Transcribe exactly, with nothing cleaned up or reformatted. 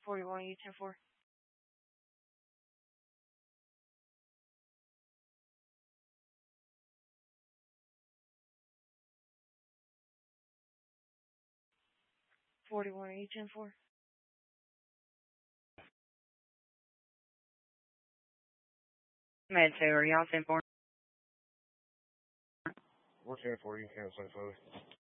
forty-one, you ten four. forty-one, you ten four. Med two, are y'all ten four? We're ten four, you can cancel it,